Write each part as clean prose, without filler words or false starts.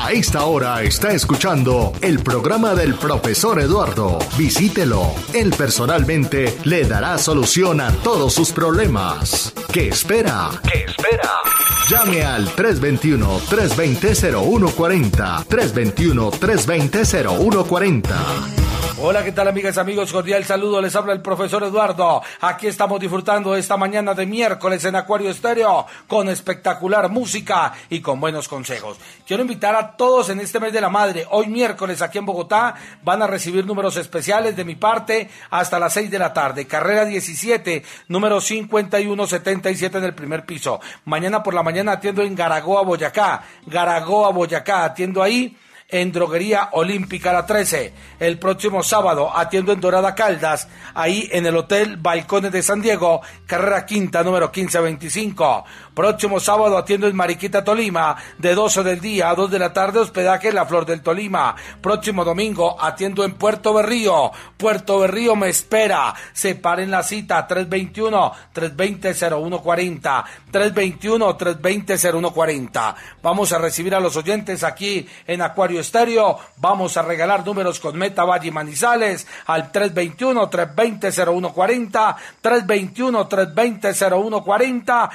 A esta hora está escuchando el programa del profesor Eduardo. Visítelo. Él personalmente le dará solución a todos sus problemas. ¿Qué espera? Llame al 321-320-0140. 321-320-0140. Hola, ¿qué tal, amigas y amigos? Cordial saludo, les habla el profesor Eduardo. Aquí estamos disfrutando esta mañana de miércoles en Acuario Estéreo con espectacular música y con buenos consejos. Quiero invitar a todos en este mes de la madre, hoy miércoles aquí en Bogotá, van a recibir números especiales de mi parte hasta las 6 de la tarde. Carrera 17, número 5177 en el primer piso. Mañana por la mañana atiendo en Garagoa, Boyacá, atiendo ahí. En Droguería Olímpica La 13. El próximo sábado atiendo en Dorada Caldas, ahí en el Hotel Balcones de San Diego, carrera quinta, número 1525. Próximo sábado atiendo en Mariquita, Tolima, de 12 del día a 2 de la tarde, hospedaje en La Flor del Tolima. Próximo domingo atiendo en Puerto Berrío me espera. Separen la cita, 321-320-0140, 321-320-0140. Vamos a recibir a los oyentes aquí en Acuario Estéreo. Vamos a regalar números con Meta Valle y Manizales al 321-320-0140, 321-320-0140,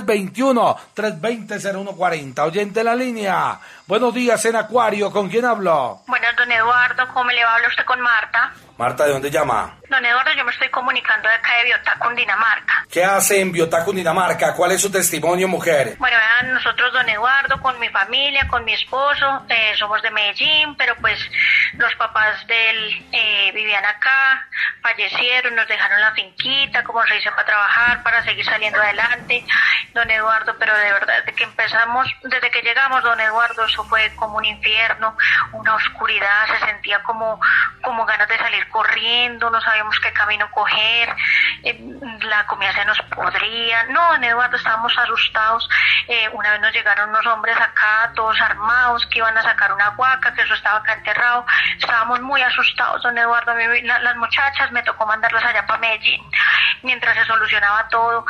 321-320-0140. Oyente en la línea. Buenos días en Acuario, ¿con quién hablo? Buenas, don Eduardo, ¿cómo le va? ¿Habla usted con Marta? Marta, ¿de dónde llama? Don Eduardo, yo me estoy comunicando de acá de Biotá, Cundinamarca. ¿Qué hace en Biotá, Cundinamarca? ¿Cuál es su testimonio, mujer? Bueno, vean, nosotros, don Eduardo, con mi familia, con mi esposo, somos de Medellín, pero pues los papás de él vivían acá, fallecieron, nos dejaron la finquita, como se dice, para trabajar, para seguir saliendo adelante, don Eduardo, pero de verdad, desde que llegamos, don Eduardo, eso fue como un infierno, una oscuridad, se sentía como ganas de salir corriendo, no sabíamos qué camino coger, la comida se nos podría. No, don Eduardo, estábamos asustados. Una vez nos llegaron unos hombres acá, todos armados, que iban a sacar una huaca, que eso estaba acá enterrado. Estábamos muy asustados, don Eduardo. Las muchachas me tocó mandarlas allá para Medellín. Mientras se solucionaba todo,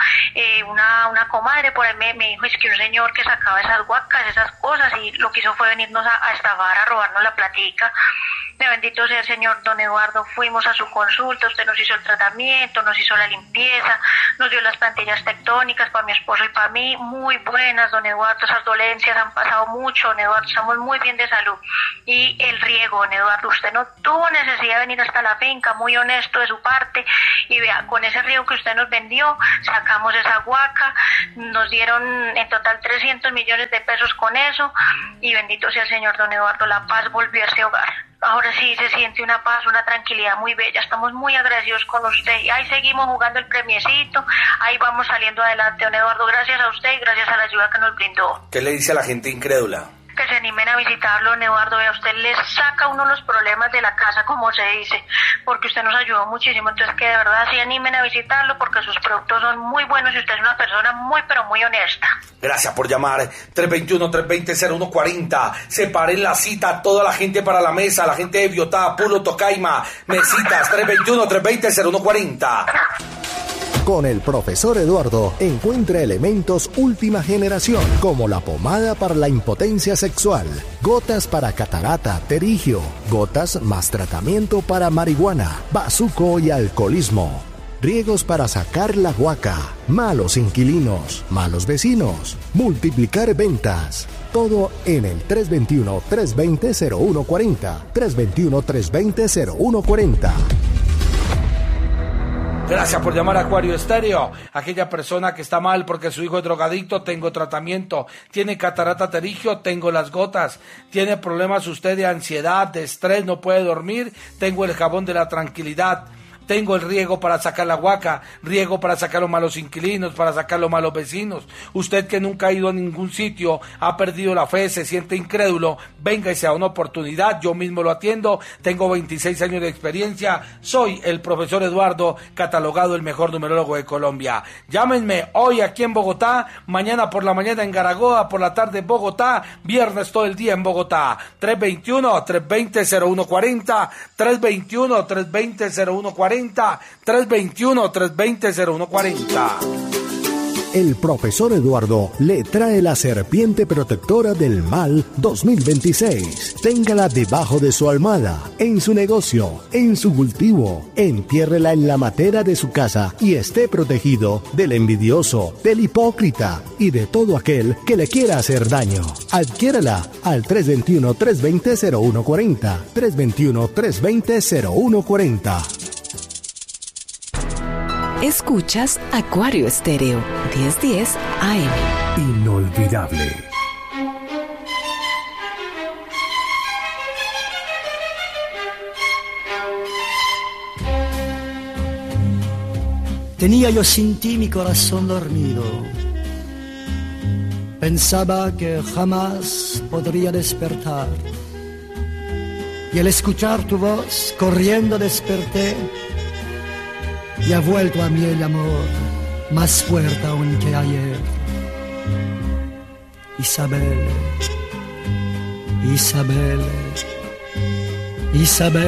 una comadre por ahí me dijo, es que un señor que sacaba esas huacas, esas cosas, y lo que hizo fue venirnos a estafar, a robarnos la platica. Bendito sea el Señor, don Eduardo, fuimos a su consulta, usted nos hizo el tratamiento, nos hizo la limpieza, nos dio las plantillas tectónicas para mi esposo y para mí, muy buenas, don Eduardo, esas dolencias han pasado mucho, don Eduardo, estamos muy bien de salud. Y el riego, don Eduardo, usted no tuvo necesidad de venir hasta la finca, muy honesto de su parte, y vea, con ese riego que usted nos vendió, sacamos esa huaca, nos dieron en total 300 millones de pesos con eso, y bendito sea el Señor, don Eduardo, la paz volvió a este hogar. Ahora sí se siente una paz, una tranquilidad muy bella. Estamos muy agradecidos con usted. Y ahí seguimos jugando el premiecito. Ahí vamos saliendo adelante, don Eduardo. Gracias a usted y gracias a la ayuda que nos brindó. ¿Qué le dice a la gente incrédula? Que se animen a visitarlo, don Eduardo. A usted les saca uno los problemas de la casa, como se dice, porque usted nos ayudó muchísimo. Entonces, que de verdad se animen a visitarlo, porque sus productos son muy buenos y usted es una persona muy, pero muy honesta. Gracias por llamar. 321-320-0140. Separen la cita a toda la gente para la mesa, la gente de Biotá, Pulo, Tocaima. Mesitas, 321-320-0140. Con el profesor Eduardo encuentra elementos última generación, como la pomada para la impotencia sexual, gotas para catarata, terigio, gotas más tratamiento para marihuana, bazuco y alcoholismo, riegos para sacar la huaca, malos inquilinos, malos vecinos, multiplicar ventas. Todo en el 321-320-0140, 321-320-0140. Gracias por llamar a Acuario Estéreo. Aquella persona que está mal porque su hijo es drogadicto, tengo tratamiento. Tiene catarata, terigio, tengo las gotas. Tiene problemas usted de ansiedad, de estrés, no puede dormir, tengo el jabón de la tranquilidad. Tengo el riego para sacar la huaca, riego para sacar los malos inquilinos, para sacar los malos vecinos. Usted que nunca ha ido a ningún sitio, ha perdido la fe, se siente incrédulo, venga y sea una oportunidad, yo mismo lo atiendo, tengo 26 años de experiencia, soy el profesor Eduardo, catalogado el mejor numerólogo de Colombia. Llámenme hoy aquí en Bogotá, mañana por la mañana en Garagoa, por la tarde en Bogotá, viernes todo el día en Bogotá. 321-320-0140, 321-320-0140, 321-320-0140. el profesor Eduardo le trae la serpiente protectora del mal 2026. Téngala debajo de su almohada, en su negocio, en su cultivo. Entiérrela en la matera de su casa y esté protegido del envidioso, del hipócrita y de todo aquel que le quiera hacer daño. Adquiérala al 321-320-0140. 321-320-0140. Escuchas Acuario Estéreo, 1010 AM. Inolvidable. Tenía yo sin ti mi corazón dormido. Pensaba que jamás podría despertar. Y al escuchar tu voz, corriendo desperté. Y ha vuelto a mí el amor, más fuerte aún que ayer. Isabel, Isabel, Isabel.